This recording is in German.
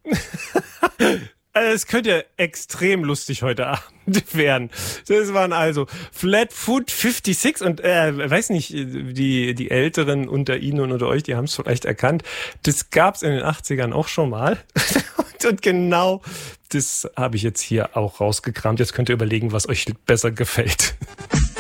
Es könnte extrem lustig heute Abend werden. Das waren also Flatfoot 56 und weiß nicht, die Älteren unter Ihnen und unter euch, die haben es vielleicht erkannt. Das gab's in den 80ern auch schon mal. Und genau das habe ich jetzt hier auch rausgekramt. Jetzt könnt ihr überlegen, was euch besser gefällt.